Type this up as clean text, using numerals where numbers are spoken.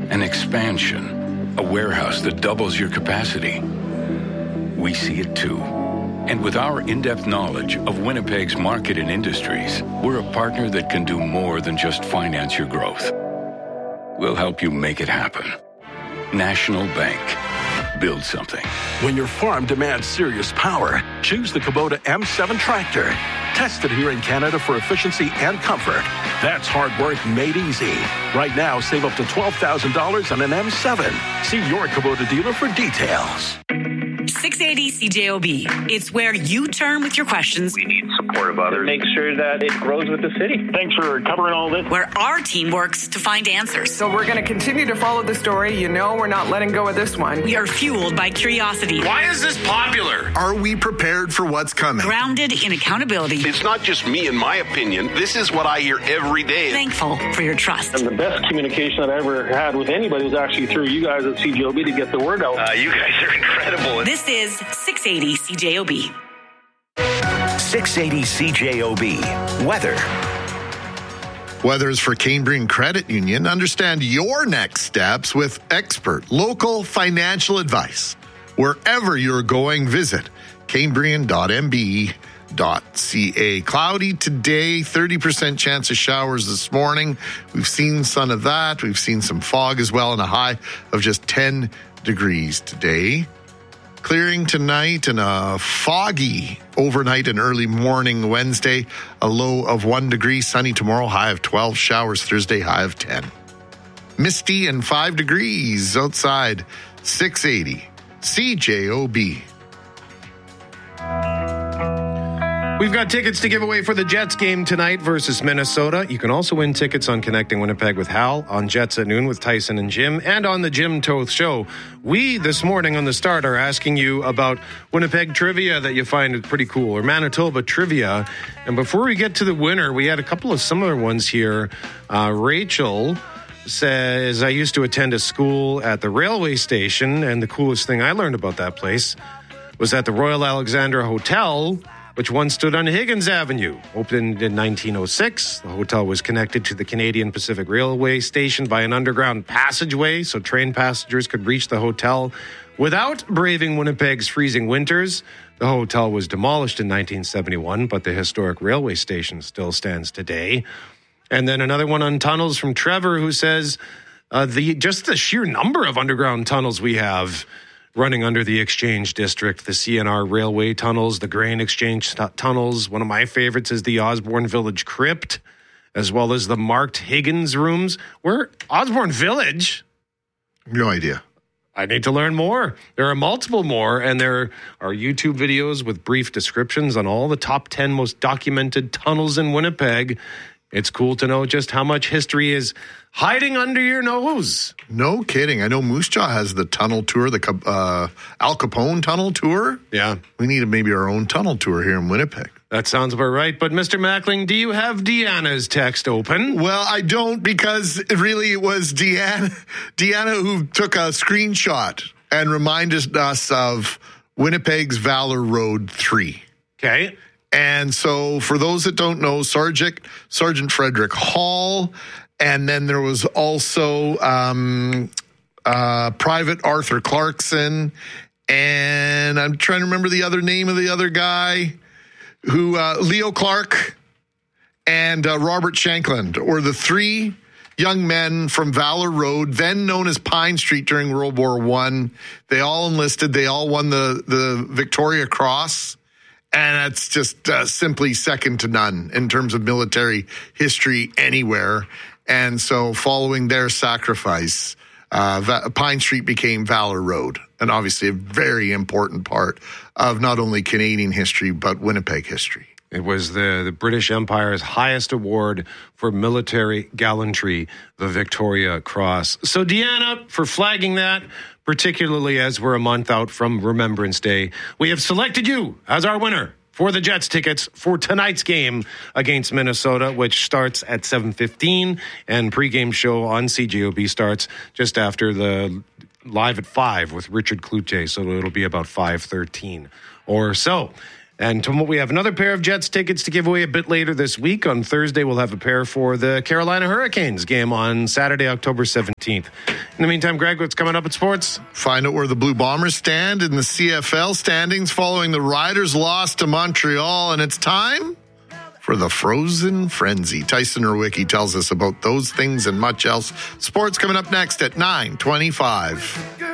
an expansion, a warehouse that doubles your capacity. We see it too. And with our in-depth knowledge of Winnipeg's market and industries, we're a partner that can do more than just finance your growth. We'll help you make it happen. National Bank. Build something. When your farm demands serious power, choose the Kubota M7 tractor. Tested here in Canada for efficiency and comfort. That's hard work made easy. Right now, save up to $12,000 on an M7. See your Kubota dealer for details. 680 CJOB. It's where you turn with your questions. We need support of others. Make sure that it grows with the city. Thanks for covering all this. Where our team works to find answers. So we're going to continue to follow the story. You know we're not letting go of this one. We are fueled by curiosity. Why is this popular? Are we prepared for what's coming? Grounded in accountability. It's not just me and my opinion. This is what I hear every day. Thankful for your trust. And the best communication that I ever had with anybody was actually through you guys at CJOB to get the word out. You guys are incredible. This is 680 CJOB. 680 CJOB. Weather. Weather's for Cambrian Credit Union. Understand your next steps with expert local financial advice. Wherever you're going, visit cambrian.mbe.ca. Cloudy today, 30% chance of showers this morning. We've seen some of that. We've seen some fog as well, and a high of just 10 degrees today. Clearing tonight and a foggy overnight and early morning Wednesday. A low of 1 degree. Sunny tomorrow, high of 12. Showers Thursday, high of 10. Misty and 5 degrees outside. 680 CJOB. We've got tickets to give away for the Jets game tonight versus Minnesota. You can also win tickets on Connecting Winnipeg with Hal, on Jets at Noon with Tyson and Jim, and on the Jim Toth Show. We, this morning on the start, are asking you about Winnipeg trivia that you find pretty cool, or Manitoba trivia. And before we get to the winner, we had a couple of similar ones here. Rachel says, I used to attend a school at the railway station, and the coolest thing I learned about that place was at the Royal Alexandra Hotel, which once stood on Higgins Avenue. Opened in 1906, the hotel was connected to the Canadian Pacific Railway station by an underground passageway, so train passengers could reach the hotel without braving Winnipeg's freezing winters. The hotel was demolished in 1971, but the historic railway station still stands today. And then another one on tunnels from Trevor, who says, just the sheer number of underground tunnels we have running under the Exchange District, the CNR Railway tunnels, the Grain Exchange tunnels. One of my favorites is the Osborne Village Crypt, as well as the marked Higgins rooms. Where Osborne Village? No idea. I need to learn more. There are multiple more, and there are YouTube videos with brief descriptions on all the top 10 most documented tunnels in Winnipeg. It's cool to know just how much history is hiding under your nose. No kidding. I know Moose Jaw has the tunnel tour, the Al Capone tunnel tour. Yeah. We need maybe our own tunnel tour here in Winnipeg. That sounds about right. But Mr. Mackling, do you have Deanna's text open? Well, I don't, because it was Deanna who took a screenshot and reminded us of Winnipeg's Valor Road 3. Okay. And so for those that don't know, Sergeant Frederick Hall, and then there was also Private Arthur Clarkson, and I'm trying to remember the other name of the other guy, who Leo Clark and Robert Shankland were the three young men from Valor Road, then known as Pine Street during World War I. They all enlisted. They all won the Victoria Cross. And it's just simply second to none in terms of military history anywhere. And so following their sacrifice, Pine Street became Valor Road, and obviously a very important part of not only Canadian history, but Winnipeg history. It was the British Empire's highest award for military gallantry, the Victoria Cross. So, Deanna, for flagging that, particularly as we're a month out from Remembrance Day, we have selected you as our winner for the Jets tickets for tonight's game against Minnesota, which starts at 7:15, and pregame show on CJOB starts just after the Live at 5 with Richard Cloutier, so it'll be about 5:13 or so. And we have another pair of Jets tickets to give away a bit later this week. On Thursday, we'll have a pair for the Carolina Hurricanes game on Saturday, October 17th. In the meantime, Greg, what's coming up at sports? Find out where the Blue Bombers stand in the CFL standings following the Riders' loss to Montreal. And it's time for the Frozen Frenzy. Tyson Rowicki tells us about those things and much else. Sports coming up next at 9:25.